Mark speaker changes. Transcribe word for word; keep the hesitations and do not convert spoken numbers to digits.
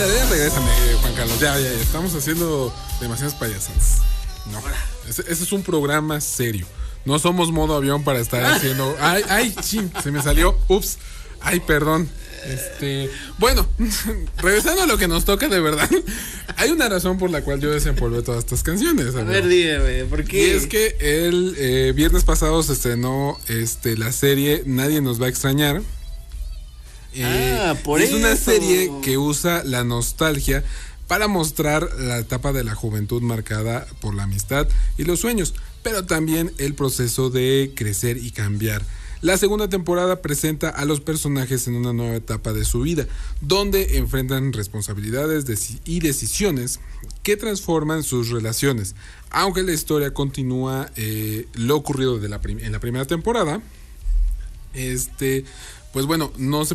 Speaker 1: Ya regrésame, Juan Carlos. Ya, ya, ya. Estamos haciendo demasiadas payasadas. No. Ese, ese es un programa serio. No somos modo avión para estar haciendo. Ay, ay, chin, se me salió. Ups. Ay, perdón. Este, bueno, regresando a lo que nos toca de verdad, hay una razón por la cual yo desempolvé todas estas canciones. Amigo.
Speaker 2: A ver, dígame, ¿por qué?
Speaker 1: Y es que el eh, viernes pasado se estrenó este, la serie Nadie nos va a extrañar. Eh,
Speaker 2: ah, por
Speaker 1: es
Speaker 2: eso.
Speaker 1: una serie que usa la nostalgia para mostrar la etapa de la juventud marcada por la amistad y los sueños, pero también el proceso de crecer y cambiar. La segunda temporada presenta a los personajes en una nueva etapa de su vida, donde enfrentan responsabilidades y decisiones que transforman sus relaciones. Aunque la historia continúa eh, lo ocurrido de la prim- en la primera temporada, este, pues bueno, no se